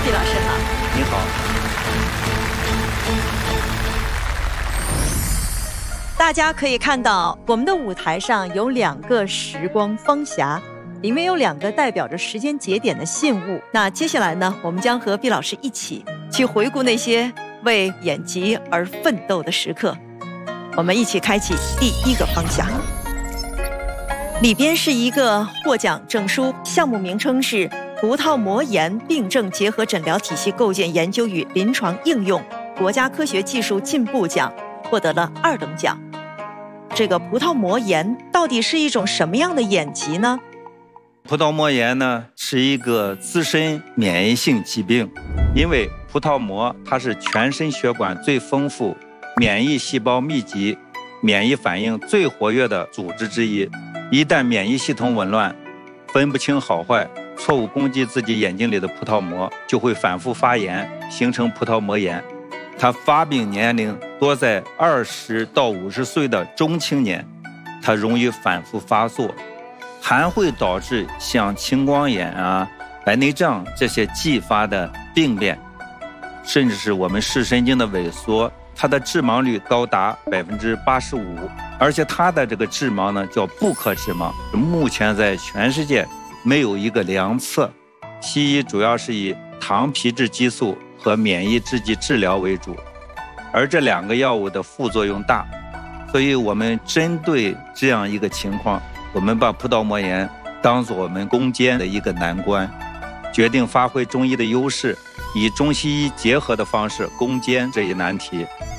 毕老师好。 你好。 大家可以看到，我们的舞台上有2个时光方匣，里面有2个代表着时间节点的信物。那接下来呢，我们将和毕老师一起去回顾那些为演集而奋斗的时刻。我们一起开启第1个方匣，里边是一个获奖证书，项目名称是葡萄膜炎病症结合诊疗体系构建研究与临床应用国家科学技术进步奖，获得了2等奖。这个葡萄膜炎到底是一种什么样的眼疾呢？ 葡萄膜炎呢是一个自身免疫性疾病，因为葡萄膜它是全身血管最丰富、免疫细胞密集、免疫反应最活跃的组织之一。一旦免疫系统紊乱，分不清好坏，错误攻击自己眼睛里的葡萄膜，就会反复发炎，形成葡萄膜炎。它发病年龄多在20到50岁的中青年，它容易反复发作，还会导致像青光眼啊、白内障这些继发的病变，甚至是我们视神经的萎缩。它的致盲率高达85%，而且它的这个致盲呢叫不可致盲，目前在全世界没有一个良策。西医主要是以糖皮质激素和免疫制剂治疗为主，而这2个药物的副作用大，所以我们针对这样一个情况，我们把葡萄膜炎当作我们攻坚的一个难关，决定发挥中医的优势，以中西医结合的方式攻坚这一难题。